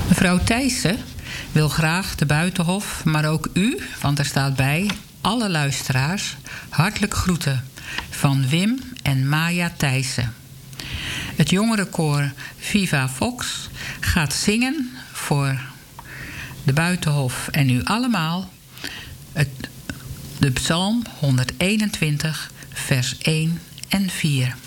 Mevrouw Thijssen wil graag de Buitenhof, maar ook u, want er staat bij, alle luisteraars, hartelijk groeten van Wim en Maya Thijssen. Het jongerenkoor Viva Vox gaat zingen voor de Buitenhof en u allemaal de Psalm 121, vers 1 en 4.